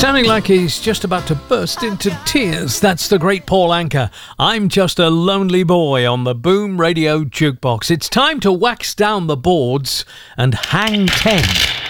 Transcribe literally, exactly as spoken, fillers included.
Sounding like he's just about to burst into tears. That's the great Paul Anka. I'm just a lonely boy on the Boom Radio Jukebox. It's time to wax down the boards and hang ten.